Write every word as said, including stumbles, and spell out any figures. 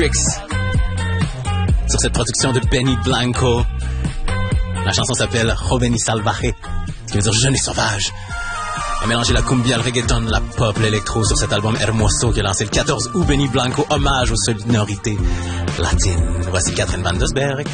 sur cette production de Benny Blanco. La chanson s'appelle Joven y Salvaje, ce qui veut dire jeune et sauvage. Il a mélangé la cumbia, le reggaeton, la pop, l'électro sur cet album Hermoso qui est lancé le quatorze août. Benny Blanco, hommage aux sonorités latines. Voici Catherine Van Dusberg.